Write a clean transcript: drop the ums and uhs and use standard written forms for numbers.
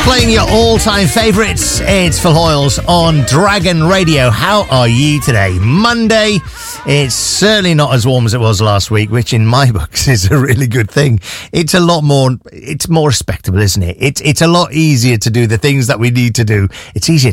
Playing your all-time favourites. It's Phil Hoyles on Dragon Radio. How are you today? Monday. It's certainly not as warm as it was last week, which in my books is a really good thing. It's more respectable, isn't it? It's a lot easier to do the things that we need to do. It's easier